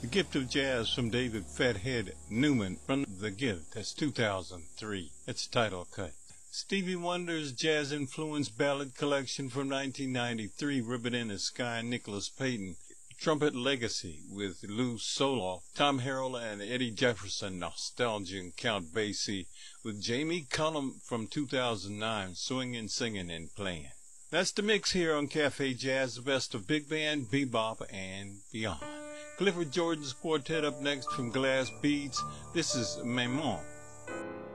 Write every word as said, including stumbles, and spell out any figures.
The Gift of Jazz from David Fathead Newman from The Gift. That's two thousand three. It's title cut. Stevie Wonder's jazz-influenced ballad collection from nineteen ninety-three, Ribbon in the Sky, Nicholas Payton. Trumpet Legacy with Lou Soloff, Tom Harrell, and Eddie Jefferson. Nostalgia and Count Basie with Jamie Cullum from two thousand nine, swinging, singing, and playing. That's the mix here on Cafe Jazz, the best of big band, bebop, and beyond. Clifford Jordan's quartet up next from Glass Beads. This is Maman.